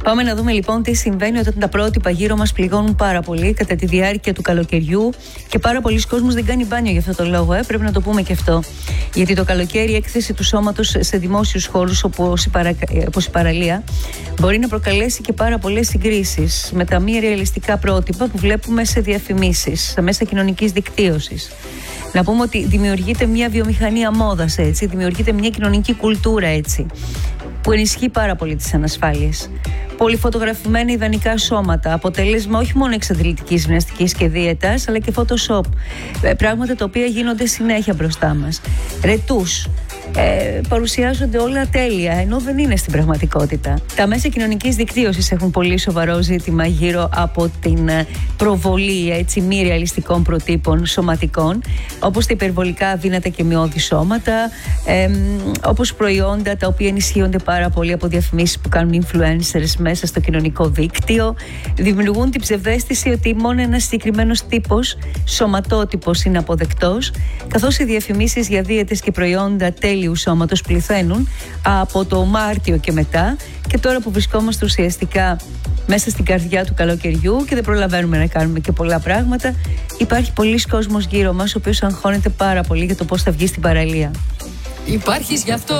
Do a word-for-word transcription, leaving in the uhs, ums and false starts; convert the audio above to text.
Πάμε να δούμε λοιπόν τι συμβαίνει όταν τα πρότυπα γύρω μας πληγώνουν πάρα πολύ κατά τη διάρκεια του καλοκαιριού και πάρα πολλοί κόσμος δεν κάνει μπάνιο για αυτό το λόγο. Ε. Πρέπει να το πούμε και αυτό. Γιατί το καλοκαίρι η έκθεση του σώματος σε δημόσιους χώρους όπως η, παρα... όπως η παραλία μπορεί να προκαλέσει και πάρα πολλές συγκρίσεις με τα μη ρεαλιστικά πρότυπα που βλέπουμε σε διαφημίσεις, στα μέσα κοινωνικής δικτύωσης. Να πούμε ότι δημιουργείται μια βιομηχανία μόδας έτσι, δημιουργείται μια κοινωνική κουλτούρα έτσι, που ενισχύει πάρα πολύ τις ανασφάλειες. Πολυφωτογραφημένα ιδανικά σώματα, αποτέλεσμα όχι μόνο εξαντλητικής γυμναστικής και δίαιτας, αλλά και Photoshop. Πράγματα τα οποία γίνονται συνέχεια μπροστά μας. Ρετούς. Ε, παρουσιάζονται όλα τέλεια, ενώ δεν είναι στην πραγματικότητα. Τα μέσα κοινωνικής δικτύωσης έχουν πολύ σοβαρό ζήτημα γύρω από την προβολή έτσι, μη ρεαλιστικών προτύπων σωματικών, όπως τα υπερβολικά αδύνατα και μειώδη σώματα, ε, όπως προϊόντα τα οποία ενισχύονται πάρα πολύ από διαφημίσεις που κάνουν influencers μέσα στο κοινωνικό δίκτυο, δημιουργούν την ψευδαίσθηση ότι μόνο ένας συγκεκριμένος τύπος, σωματότυπος, είναι αποδεκτός, καθώς οι διαφημίσεις για δίαιτες και προϊόντα τέλειου σώματος πληθαίνουν από το Μάρτιο και μετά, και τώρα που βρισκόμαστε ουσιαστικά μέσα στην καρδιά του καλοκαιριού και δεν προλαβαίνουμε να κάνουμε και πολλά πράγματα, υπάρχει πολλής κόσμος γύρω μας ο οποίος αγχώνεται πάρα πολύ για το πώς θα βγει στην παραλία. Υπάρχεις γι' αυτό.